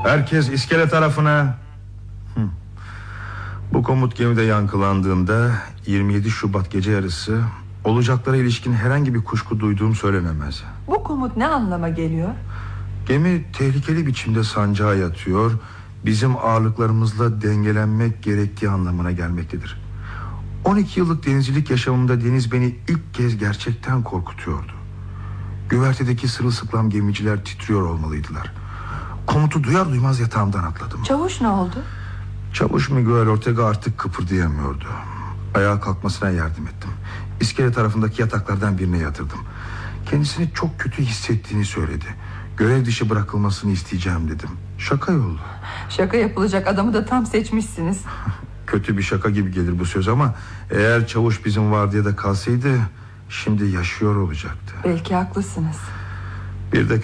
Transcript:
Herkes iskele tarafına. Bu komut gemide yankılandığında 27 Şubat gece yarısı olacaklara ilişkin herhangi bir kuşku duyduğum söylenemez. Bu komut ne anlama geliyor? Gemi tehlikeli biçimde sancağa yatıyor, bizim ağırlıklarımızla dengelenmek gerektiği anlamına gelmektedir. 12 yıllık denizcilik yaşamımda deniz beni ilk kez gerçekten korkutuyordu. Güvertedeki sırılsıklam gemiciler titriyor olmalıydılar. Komutu duyar duymaz yatağımdan atladım. Çavuş ne oldu? Çavuş Miguel Ortega artık kıpırdayamıyordu. Ayağa kalkmasına yardım ettim. İskele tarafındaki yataklardan birine yatırdım. Kendisini çok kötü hissettiğini söyledi. Görev dışı bırakılmasını isteyeceğim dedim. Şaka yollu. Şaka yapılacak adamı da tam seçmişsiniz. Kötü bir şaka gibi gelir bu söz ama eğer çavuş bizim vardiyada kalsaydı şimdi yaşıyor olacaktı. Belki haklısınız. Bir de